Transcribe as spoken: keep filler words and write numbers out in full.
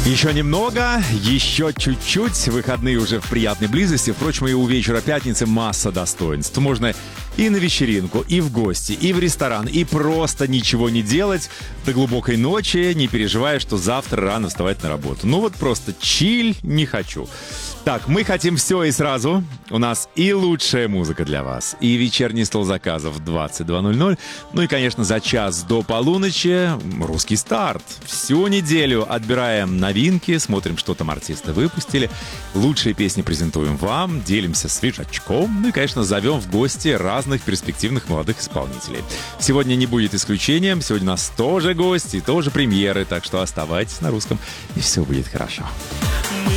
Еще немного, еще чуть-чуть. Выходные уже в приятной близости. Впрочем, и у вечера пятницы масса достоинств. Можно и на вечеринку, и в гости, и в ресторан, и просто ничего не делать до глубокой ночи, не переживая, что завтра рано вставать на работу. Ну вот просто чиль не хочу. Так, мы хотим все и сразу. У нас и лучшая музыка для вас, и вечерний стол заказов в двадцать два ноль ноль. Ну и, конечно, за час до полуночи русский старт. Всю неделю отбираем новинки, смотрим, что там артисты выпустили. Лучшие песни презентуем вам, делимся свежачком. Ну и, конечно, зовем в гости разных перспективных молодых исполнителей. Сегодня не будет исключением. Сегодня у нас тоже гости, тоже премьеры. Так что оставайтесь на русском, и все будет хорошо.